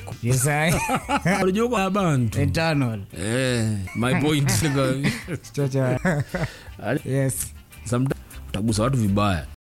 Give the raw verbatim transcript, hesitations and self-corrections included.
yako. Yes I. Unajua kwa abantu. Internal. Eh, my point. Chacha. Yes. Sometimes utagusa watu vibaya.